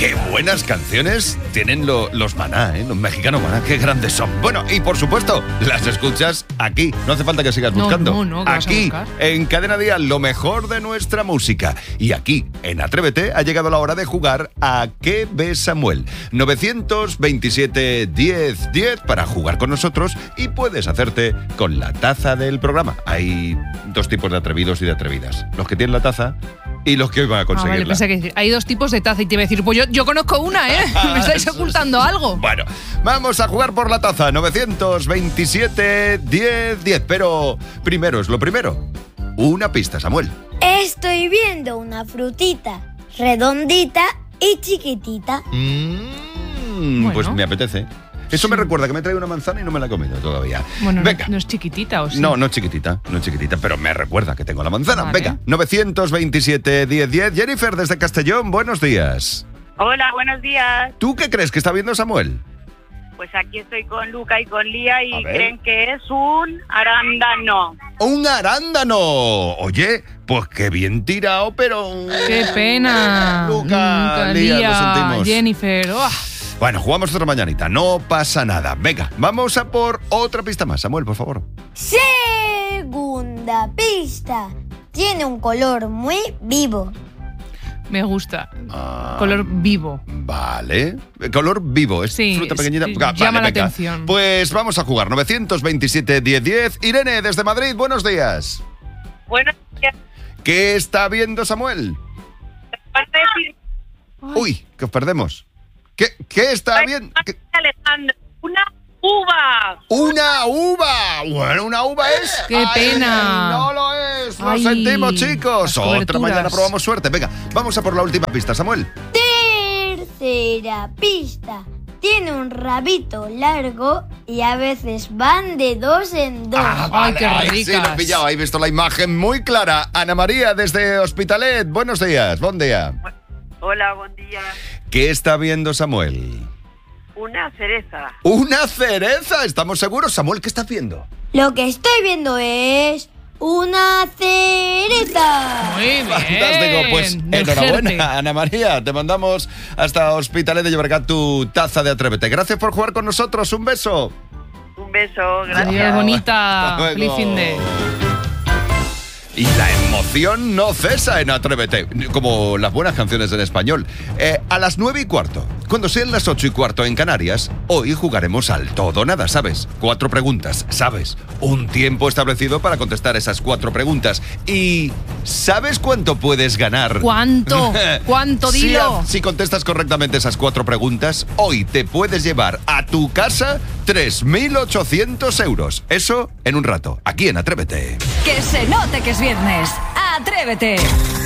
Qué buenas canciones tienen los Maná, los mexicanos Maná, qué grandes son. Bueno, y por supuesto, las escuchas aquí. No hace falta que sigas buscando. No, aquí, en Cadena Dial, lo mejor de nuestra música. Y aquí, en Atrévete, ha llegado la hora de jugar a ¿Qué ves, Samuel? 927 10 10 para jugar con nosotros y puedes hacerte con la taza del programa. Hay dos tipos de atrevidos y de atrevidas. Los que tienen la taza y los que hoy van a conseguirla. Vale, pensé que hay dos tipos de taza y te iba a decir, pues yo conozco una, ¿eh? Me estáis ocultando algo. Bueno, vamos a jugar por la taza. 927 10 10. Pero primero es lo primero. Una pista, Samuel. Estoy viendo una frutita redondita y chiquitita. Bueno. Pues me apetece. Eso me recuerda que me he traído una manzana y no me la he comido todavía. Bueno, venga. ¿No es chiquitita o sí? No es chiquitita, pero me recuerda que tengo la manzana. Vale. Venga, 927 10 10. Jennifer, desde Castellón, buenos días. Hola, buenos días. ¿Tú qué crees que está viendo Samuel? Pues aquí estoy con Luca y con Lía y A ver. creen que es un arándano. ¡Un arándano! Oye, pues qué bien tirado, pero... ¡Qué pena! Luca, Lía, lo sentimos. Jennifer, Bueno, jugamos otra mañanita, no pasa nada. Venga, vamos a por otra pista más. Samuel, por favor. Segunda pista. Tiene un color muy vivo. me gusta. Color vivo. Vale. Color vivo. Es Sí, fruta pequeñita. llama la atención. Pues vamos a jugar. 927 10 10. Irene, desde Madrid, buenos días. Buenos días. ¿Qué está viendo Samuel? Uy, que os perdemos. ¿Qué está viendo? Alejandro, una uva. ¡Una uva! Bueno, una uva es... ¡Qué pena! No lo es. Lo Ay, sentimos, chicos. las Otra coberturas. mañana probamos suerte. Venga, vamos a por la última pista, Samuel. Tercera pista. Tiene un rabito largo y a veces van de dos en dos. Ay, qué Sí, lo he ricas. pillado. He visto la imagen muy clara. Ana María, desde Hospitalet. Buenos días. Buen día. Hola, buen día. ¿Qué está viendo Samuel? Una cereza. ¡Una cereza! ¿Estamos seguros? Samuel, ¿qué estás viendo? Lo que estoy viendo es una cereza. Muy bien. Fantástico, pues Del enhorabuena, Jerte. Ana María. Te mandamos hasta Hospitalet de Llobregat tu taza de Atrévete. Gracias por jugar con nosotros. Un beso. Un beso, gracias. Adiós, bonita. Hasta luego. Feliz fin de... Y la emoción no cesa en Atrévete, como las buenas canciones en español. A las 9:15, cuando sean las 8:15 en Canarias, hoy jugaremos al todo o nada, ¿sabes? 4 preguntas, ¿sabes? Un tiempo establecido para contestar esas 4 preguntas. ¿Y sabes cuánto puedes ganar? ¿Cuánto? ¿Cuánto? Dilo. Si contestas correctamente esas 4 preguntas, hoy te puedes llevar a tu casa 3.800 euros. Eso en un rato, aquí en Atrévete. Que se note que es viernes. ¡Atrévete!